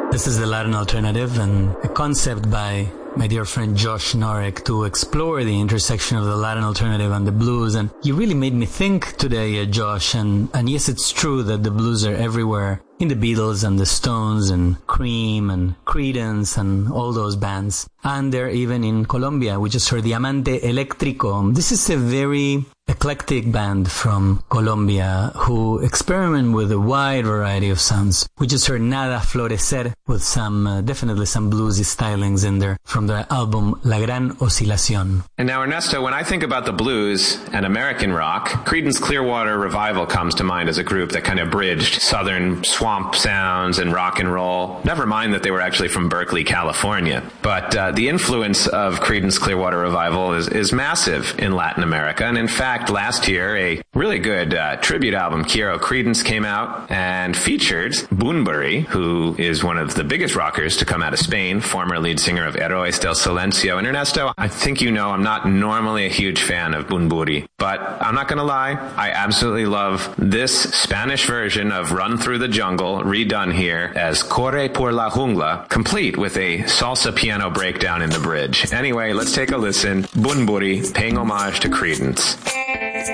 This is the Latin Alternative, and a concept by my dear friend Josh Norek to explore the intersection of the Latin Alternative and the blues. And you really made me think today, Josh, and yes, it's true that the blues are everywhere in the Beatles and the Stones and Cream and Creedence and all those bands. And they're even in Colombia. We just heard Diamante Eléctrico. This is a very eclectic band from Colombia who experiment with a wide variety of sounds. We just heard Nada Florecer with definitely some bluesy stylings in there from the album La Gran Oscilación. And now, Ernesto, when I think about the blues and American rock, Creedence Clearwater Revival comes to mind as a group that kind of bridged southern swamp sounds and rock and roll. Never mind that they were actually from Berkeley, California. But the influence of Creedence Clearwater Revival is massive in Latin America. And in fact, last year, a really good tribute album, Quiero Creedence, came out and featured Bunbury, who is one of the biggest rockers to come out of Spain, former lead singer of Héroes del Silencio. And Ernesto, I think you know I'm not normally a huge fan of Bunbury, but I'm not going to lie, I absolutely love this Spanish version of Run Through the Jungle, redone here as Corre por la Jungla, complete with a salsa piano breakdown in the bridge. Anyway, let's take a listen. Bunbury, paying homage to Creedence.